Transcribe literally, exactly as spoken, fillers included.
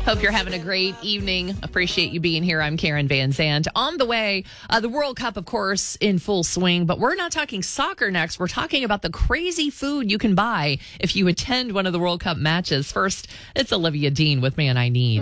Hope you're having a great evening. Appreciate you being here. I'm Karen Van Zandt. On the way, uh, the World Cup, of course, in full swing, but we're not talking soccer next. We're talking about the crazy food you can buy if you attend one of the World Cup matches. First, it's Olivia Dean with Man I Need.